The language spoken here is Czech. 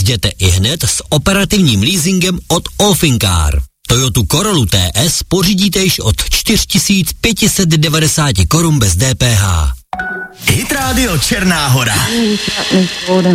Jezděte ihned s operativním leasingem od Allfinccar. Toyotu Corollu TS pořídíte již od 4590 korun bez DPH. Hit Radio Černá Hora.